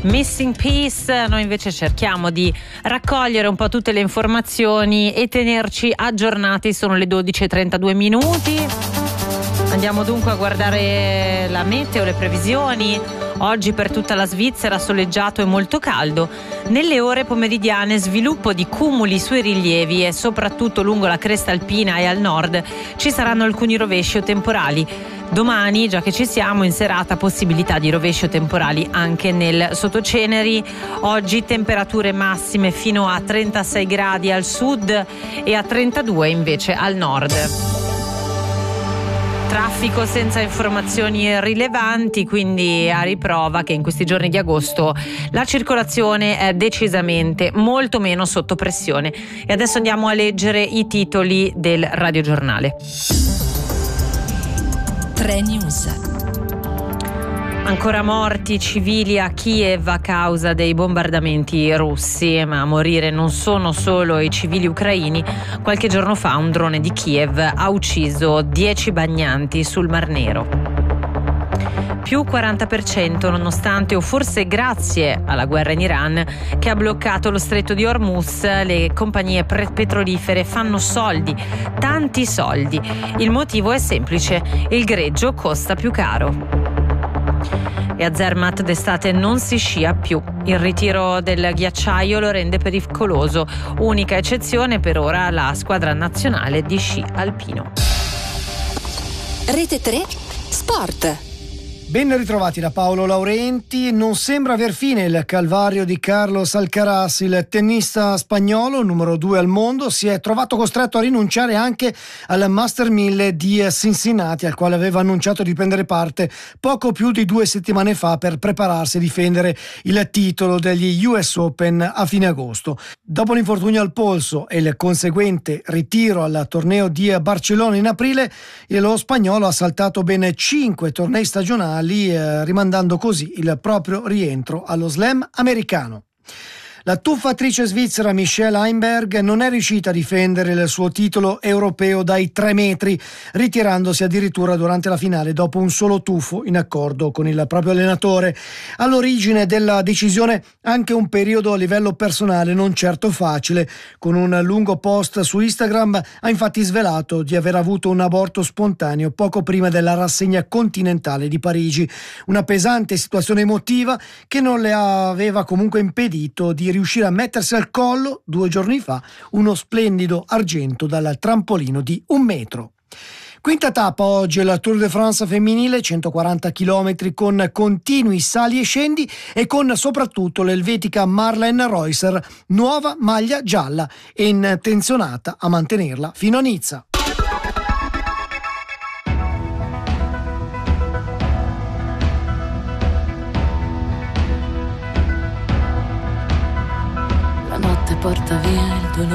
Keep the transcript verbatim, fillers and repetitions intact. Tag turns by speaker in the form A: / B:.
A: Missing Piece. Noi invece cerchiamo di raccogliere un po' tutte le informazioni e tenerci aggiornati. Sono le dodici e trentadue minuti. Andiamo dunque a guardare la meteo, le previsioni. Oggi per tutta la Svizzera soleggiato e molto caldo. Nelle ore pomeridiane sviluppo di cumuli sui rilievi e soprattutto lungo la cresta alpina e al nord ci saranno alcuni rovesci o temporali. Domani, già che ci siamo, in serata possibilità di rovesci o temporali anche nel Sottoceneri. Oggi temperature massime fino a trentasei gradi al sud e a trentadue invece al nord. Traffico senza informazioni rilevanti, quindi a riprova che in questi giorni di agosto la circolazione è decisamente molto meno sotto pressione. E adesso andiamo a leggere i titoli del radiogiornale.
B: tre News.
A: Ancora morti civili a Kiev a causa dei bombardamenti russi, ma a morire non sono solo i civili ucraini. Qualche giorno fa un drone di Kiev ha ucciso dieci bagnanti sul Mar Nero. Più quaranta per cento nonostante o forse grazie alla guerra in Iran che ha bloccato lo stretto di Hormuz. Le compagnie pre- petrolifere fanno soldi, tanti soldi. Il motivo è semplice: il greggio costa più caro. E a Zermatt d'estate non si scia più. Il ritiro del ghiacciaio lo rende pericoloso. Unica eccezione per ora la squadra nazionale di sci alpino.
B: Rete tre Sport.
C: Ben ritrovati da Paolo Laurenti. Non sembra aver fine il calvario di Carlos Alcaraz. Il tennista spagnolo, numero due al mondo, si è trovato costretto a rinunciare anche al Master mille di Cincinnati, al quale aveva annunciato di prendere parte poco più di due settimane fa per prepararsi a difendere il titolo degli U S Open a fine agosto. Dopo l'infortunio al polso e il conseguente ritiro al torneo di Barcellona in aprile, lo spagnolo ha saltato ben cinque tornei stagionali, rimandando così il proprio rientro allo slam americano. La tuffatrice svizzera Michelle Heimberg non è riuscita a difendere il suo titolo europeo dai tre metri, ritirandosi addirittura durante la finale dopo un solo tuffo in accordo con il proprio allenatore. All'origine della decisione anche un periodo a livello personale non certo facile. Con un lungo post su Instagram ha infatti svelato di aver avuto un aborto spontaneo poco prima della rassegna continentale di Parigi. Una pesante situazione emotiva che non le aveva comunque impedito di riuscire a mettersi al collo due giorni fa uno splendido argento dal trampolino di un metro. Quinta tappa oggi è la Tour de France femminile, centoquaranta chilometri con continui sali e scendi e con soprattutto l'elvetica Marlene Reusser, nuova maglia gialla e intenzionata a mantenerla fino a Nizza.
D: Porta via il dolore.